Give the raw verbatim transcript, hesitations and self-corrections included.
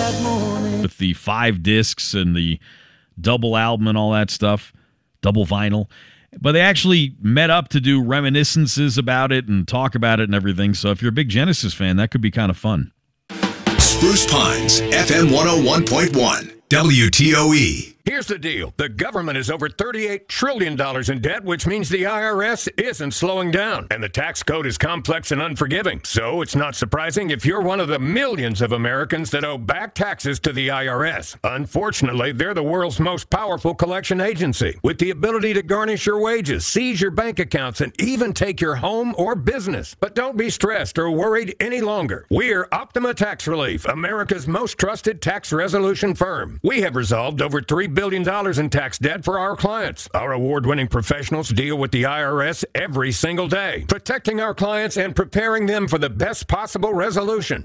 that morning. With the five discs and the double album and all that stuff, double vinyl. But they actually met up to do reminiscences about it and talk about it and everything. So if you're a big Genesis fan, that could be kind of fun. Spruce Pines, F M one oh one point one, W T O E. Here's the deal. The government is over thirty-eight trillion dollars in debt, which means the I R S isn't slowing down. And the tax code is complex and unforgiving. So it's not surprising if you're one of the millions of Americans that owe back taxes to the I R S. Unfortunately, they're the world's most powerful collection agency, with the ability to garnish your wages, seize your bank accounts, and even take your home or business. But don't be stressed or worried any longer. We're Optima Tax Relief, America's most trusted tax resolution firm. We have resolved over three billion dollars in tax debt for our clients. Our award-winning professionals deal with the I R S every single day, protecting our clients and preparing them for the best possible resolution.